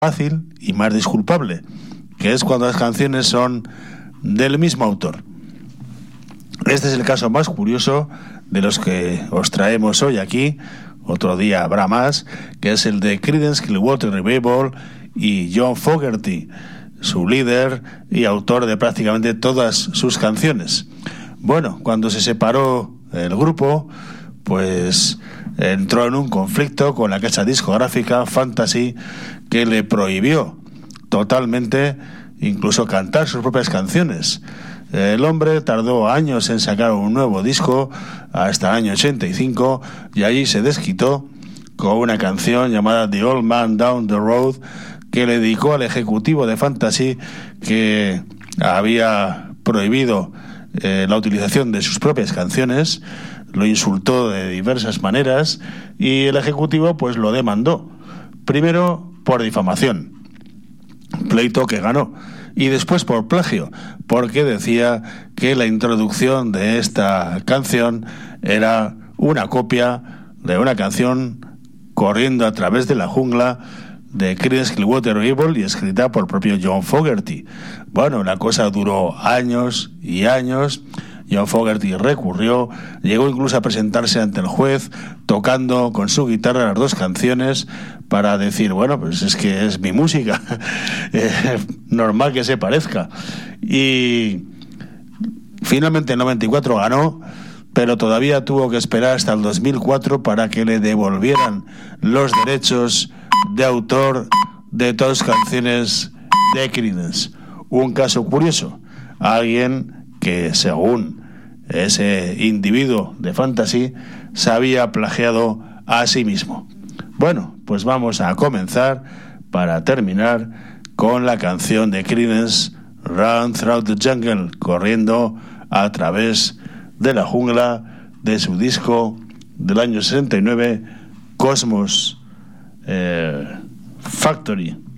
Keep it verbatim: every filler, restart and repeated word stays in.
fácil y más disculpable, que es cuando las canciones son del mismo autor. Este es el caso más curioso de los que os traemos hoy aquí. Otro día habrá más, que es el de Creedence Clearwater Revival y John Fogerty, su líder y autor de prácticamente todas sus canciones. Bueno, cuando se separó el grupo, pues entró en un conflicto con la casa discográfica Fantasy, que le prohibió totalmente incluso cantar sus propias canciones. El hombre tardó años en sacar un nuevo disco, hasta el año ochenta y cinco, y allí se desquitó con una canción llamada The Old Man Down the Road, que le dedicó al ejecutivo de Fantasy, que había prohibido eh, la utilización de sus propias canciones, lo insultó de diversas maneras, y el ejecutivo pues lo demandó, primero por difamación, pleito que ganó, y después por plagio, porque decía que la introducción de esta canción era una copia de una canción corriendo a través de la jungla de Creedence Clearwater Revival y escrita por el propio John Fogerty. Bueno, la cosa duró años y años. John Fogerty recurrió, llegó incluso a presentarse ante el juez tocando con su guitarra las dos canciones para decir, bueno, pues es que es mi música, es normal que se parezca. Y finalmente en noventa y cuatro ganó, pero todavía tuvo que esperar hasta el dos mil cuatro para que le devolvieran los derechos de autor de todas las canciones de Creedence. Un caso curioso, alguien que según ese individuo de Fantasy se había plagiado a sí mismo. Bueno, pues vamos a comenzar para terminar con la canción de Creedence, Run Through the Jungle, corriendo a través de la jungla, de su disco del año sesenta y nueve, Cosmos eh, Factory.